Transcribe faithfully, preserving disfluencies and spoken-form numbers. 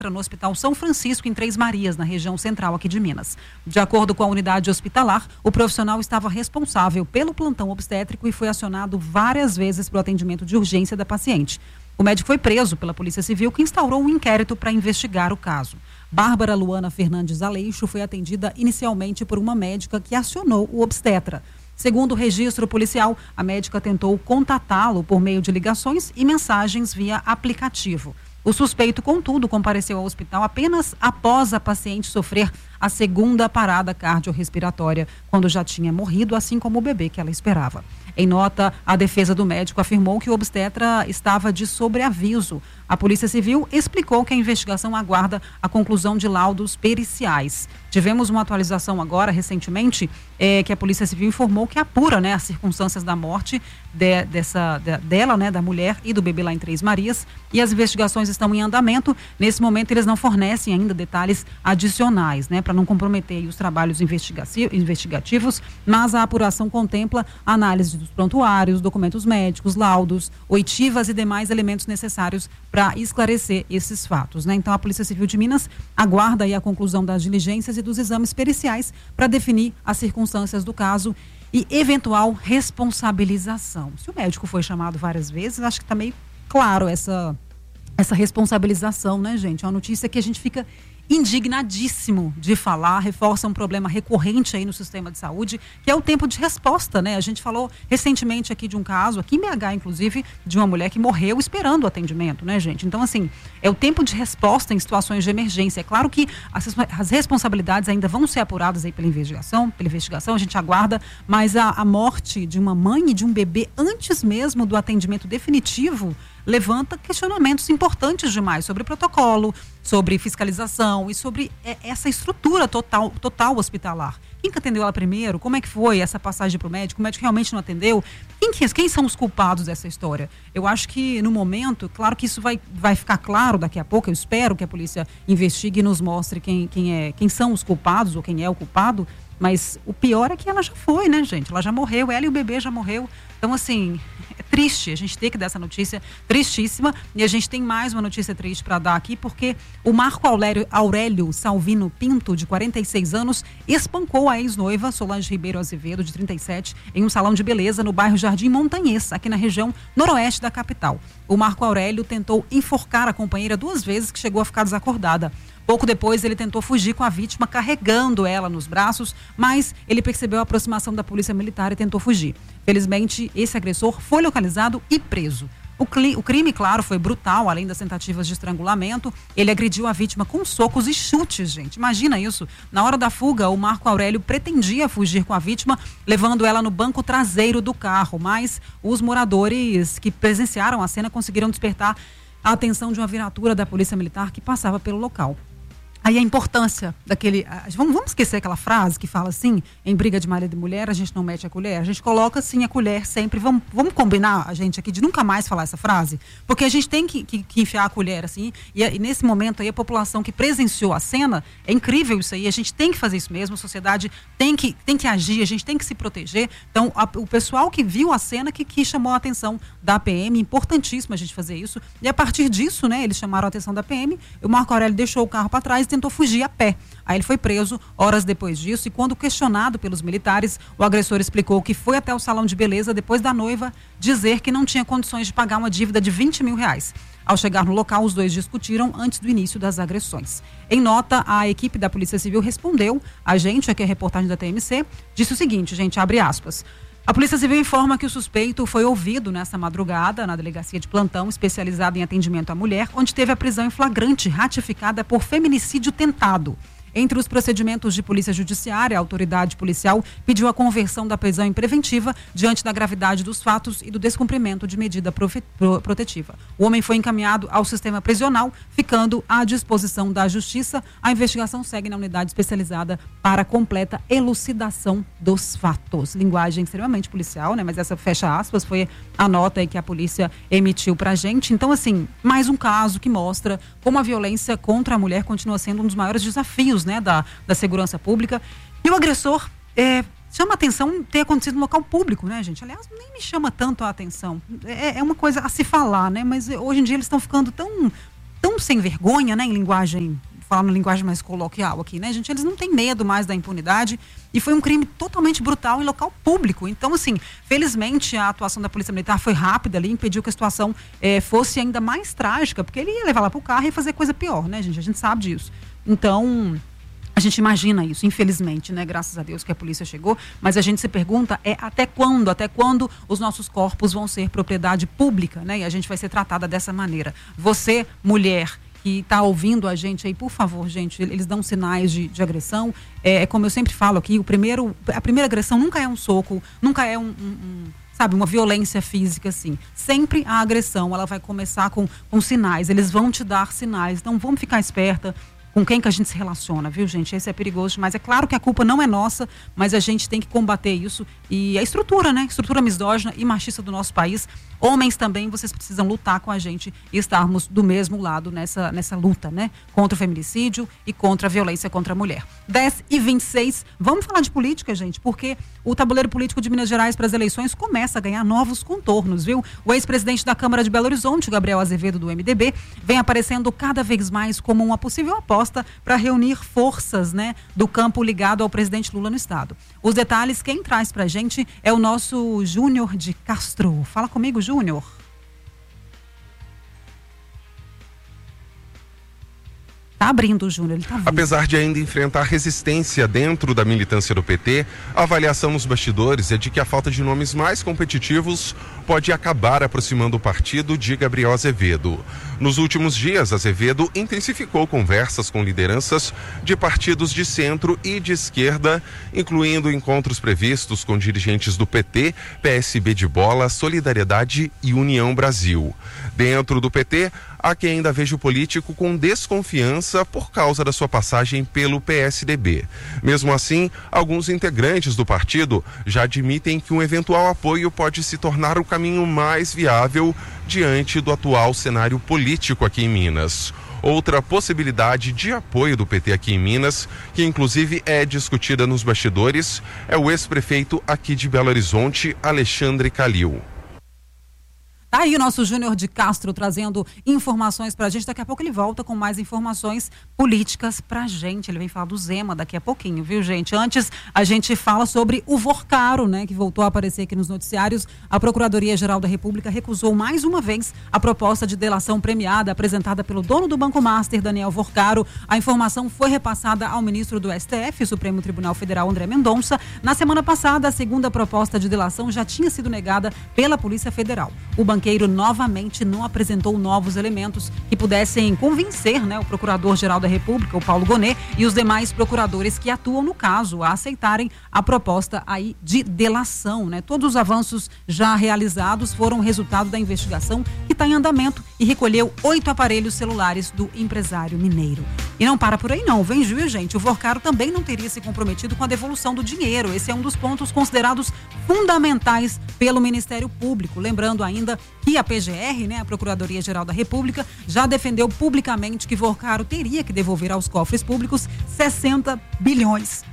no Hospital São Francisco, em Três Marias, na região central aqui de Minas. De acordo com a unidade hospitalar, o profissional estava responsável pelo plantão obstétrico e foi acionado várias vezes para o atendimento de urgência da paciente. O médico foi preso pela Polícia Civil, que instaurou um inquérito para investigar o caso. Bárbara Luana Fernandes Aleixo foi atendida inicialmente por uma médica que acionou o obstetra. Segundo o registro policial, a médica tentou contatá-lo por meio de ligações e mensagens via aplicativo. O suspeito, contudo, compareceu ao hospital apenas após a paciente sofrer a segunda parada cardiorrespiratória, quando já tinha morrido, assim como o bebê que ela esperava. Em nota, a defesa do médico afirmou que o obstetra estava de sobreaviso. A Polícia Civil explicou que a investigação aguarda a conclusão de laudos periciais. Tivemos uma atualização agora, recentemente, é, que a Polícia Civil informou que apura, né, as circunstâncias da morte de, dessa, de, dela, né, da mulher e do bebê lá em Três Marias, e as investigações estão em andamento. Nesse momento, eles não fornecem ainda detalhes adicionais, né, para não comprometer os trabalhos investigativos, mas a apuração contempla a análise dos prontuários, documentos médicos, laudos, oitivas e demais elementos necessários para esclarecer esses fatos, né? Então, a Polícia Civil de Minas aguarda aí a conclusão das diligências e dos exames periciais para definir as circunstâncias do caso e eventual responsabilização. Se o médico foi chamado várias vezes, acho que está meio claro essa, essa responsabilização, né, gente? É uma notícia que a gente fica indignadíssimo de falar, reforça um problema recorrente aí no sistema de saúde, que é o tempo de resposta, né? A gente falou recentemente aqui de um caso, aqui em B H, inclusive, de uma mulher que morreu esperando o atendimento, né, gente? Então, assim, é o tempo de resposta em situações de emergência. É claro que as, as responsabilidades ainda vão ser apuradas aí pela investigação, pela investigação, a gente aguarda, mas a, a morte de uma mãe e de um bebê antes mesmo do atendimento definitivo levanta questionamentos importantes demais sobre protocolo, sobre fiscalização e sobre é, essa estrutura total, total hospitalar. Quem que atendeu ela primeiro? Como é que foi essa passagem para o médico? O médico realmente não atendeu? Quem, que, quem são os culpados dessa história? Eu acho que no momento, claro que isso vai, vai ficar claro daqui a pouco, eu espero que a polícia investigue e nos mostre quem, quem, é, quem são os culpados ou quem é o culpado, mas o pior é que ela já foi, né, gente? Ela já morreu, ela e o bebê já morreu. Então, assim, é triste a gente ter que dar essa notícia tristíssima, e a gente tem mais uma notícia triste para dar aqui, porque o Marco Aurélio, Aurélio Salvino Pinto, de quarenta e seis anos, espancou a ex-noiva Solange Ribeiro Azevedo, de trinta e sete, em um salão de beleza no bairro Jardim Montanhês, aqui na região noroeste da capital. O Marco Aurélio tentou enforcar a companheira duas vezes, que chegou a ficar desacordada. Pouco depois, ele tentou fugir com a vítima, carregando ela nos braços, mas ele percebeu a aproximação da polícia militar e tentou fugir. Felizmente, esse agressor foi localizado e preso. O, cli- o crime, claro, foi brutal, além das tentativas de estrangulamento. Ele agrediu a vítima com socos e chutes, gente. Imagina isso. Na hora da fuga, o Marco Aurélio pretendia fugir com a vítima, levando ela no banco traseiro do carro, mas os moradores que presenciaram a cena conseguiram despertar a atenção de uma viatura da Polícia Militar que passava pelo local. Aí a importância daquele... Vamos, vamos esquecer aquela frase que fala assim, em briga de marido e mulher, a gente não mete a colher? A gente coloca sim a colher sempre. Vamos, vamos combinar, a gente aqui, de nunca mais falar essa frase? Porque a gente tem que, que, que enfiar a colher assim, e, e nesse momento aí a população que presenciou a cena, é incrível isso aí, a gente tem que fazer isso mesmo, a sociedade tem que, tem que agir, a gente tem que se proteger. Então, a, o pessoal que viu a cena que, que chamou a atenção da P M, importantíssimo a gente fazer isso, e a partir disso, né, eles chamaram a atenção da P M, o Marco Aurélio deixou o carro para trás, tentou fugir a pé. Aí ele foi preso horas depois disso, e quando questionado pelos militares, o agressor explicou que foi até o salão de beleza depois da noiva dizer que não tinha condições de pagar uma dívida de vinte mil reais. Ao chegar no local, os dois discutiram antes do início das agressões. Em nota, a equipe da Polícia Civil respondeu a gente, aqui é a reportagem da T M C, disse o seguinte, gente, abre aspas. A Polícia Civil informa que o suspeito foi ouvido nesta madrugada na delegacia de plantão especializada em atendimento à mulher, onde teve a prisão em flagrante ratificada por feminicídio tentado. Entre os procedimentos de polícia judiciária, a autoridade policial pediu a conversão da prisão em preventiva diante da gravidade dos fatos e do descumprimento de medida profe- pro- protetiva. O homem foi encaminhado ao sistema prisional, ficando à disposição da Justiça. A investigação segue na unidade especializada para completa elucidação dos fatos. Linguagem extremamente policial, né? Mas essa, fecha aspas, foi a nota aí que a polícia emitiu pra gente. Então, assim, mais um caso que mostra como a violência contra a mulher continua sendo um dos maiores desafios, né, da, da segurança pública. E o agressor é, chama a atenção ter acontecido no local público, né, gente? Aliás, nem me chama tanto a atenção. É, é uma coisa a se falar, né? Mas hoje em dia eles estão ficando tão, tão sem vergonha, né, em linguagem, falando linguagem mais coloquial aqui, né, gente? Eles não têm medo mais da impunidade e foi um crime totalmente brutal em local público. Então, assim, felizmente a atuação da Polícia Militar foi rápida ali, impediu que a situação eh, fosse ainda mais trágica, porque ele ia levar lá pro carro e fazer coisa pior, né, gente? A gente sabe disso. Então, a gente imagina isso, infelizmente, né? Graças a Deus que a polícia chegou, mas a gente se pergunta é até quando, até quando os nossos corpos vão ser propriedade pública, né? E a gente vai ser tratada dessa maneira. Você, mulher, que está ouvindo a gente aí, por favor, gente, eles dão sinais de, de agressão. É, é como eu sempre falo aqui, o primeiro, a primeira agressão nunca é um soco, nunca é um, um, um sabe, uma violência física, assim. Sempre a agressão, ela vai começar com, com sinais, eles vão te dar sinais, então vamos ficar esperta com quem que a gente se relaciona, viu, gente? Esse é perigoso demais. É claro que a culpa não é nossa, mas a gente tem que combater isso. E a estrutura, né? Estrutura misógina e machista do nosso país. Homens também, vocês precisam lutar com a gente e estarmos do mesmo lado nessa, nessa luta, né? Contra o feminicídio e contra a violência contra a mulher. dez e vinte e seis, vamos falar de política, gente, porque o tabuleiro político de Minas Gerais para as eleições começa a ganhar novos contornos, viu? O ex-presidente da Câmara de Belo Horizonte, Gabriel Azevedo, do M D B, vem aparecendo cada vez mais como uma possível aposta para reunir forças, né, do campo ligado ao presidente Lula no estado. Os detalhes, quem traz pra gente é o nosso Júnior de Castro. Fala comigo, Júnior. Tá abrindo o Júnior, ele tá vindo. Apesar de ainda enfrentar resistência dentro da militância do P T, a avaliação nos bastidores é de que a falta de nomes mais competitivos pode acabar aproximando o partido de Gabriel Azevedo. Nos últimos dias, Azevedo intensificou conversas com lideranças de partidos de centro e de esquerda, incluindo encontros previstos com dirigentes do P T, P S B de Bola, Solidariedade e União Brasil. Dentro do P T, há quem ainda veja o político com desconfiança por causa da sua passagem pelo P S D B. Mesmo assim, alguns integrantes do partido já admitem que um eventual apoio pode se tornar o caminho mais viável diante do atual cenário político aqui em Minas. Outra possibilidade de apoio do P T aqui em Minas, que inclusive é discutida nos bastidores, é o ex-prefeito aqui de Belo Horizonte, Alexandre Calil. Tá aí o nosso Júnior de Castro trazendo informações pra gente. Daqui a pouco ele volta com mais informações políticas pra gente. Ele vem falar do Zema daqui a pouquinho, viu, gente? Antes, a gente fala sobre o Vorcaro, né, que voltou a aparecer aqui nos noticiários. A Procuradoria-Geral da República recusou mais uma vez a proposta de delação premiada apresentada pelo dono do Banco Master, Daniel Vorcaro. A informação foi repassada ao ministro do S T F, Supremo Tribunal Federal, André Mendonça. Na semana passada, a segunda proposta de delação já tinha sido negada pela Polícia Federal. O banco O banqueiro novamente não apresentou novos elementos que pudessem convencer, né, o Procurador-Geral da República, o Paulo Gonet, e os demais procuradores que atuam no caso a aceitarem a proposta aí de delação, né? Todos os avanços já realizados foram resultado da investigação que está em andamento e recolheu oito aparelhos celulares do empresário mineiro. E não para por aí não, vem viu, gente? O Vorcaro também não teria se comprometido com a devolução do dinheiro. Esse é um dos pontos considerados fundamentais pelo Ministério Público. Lembrando ainda que a P G R, né, a Procuradoria-Geral da República, já defendeu publicamente que Vorcaro teria que devolver aos cofres públicos sessenta bilhões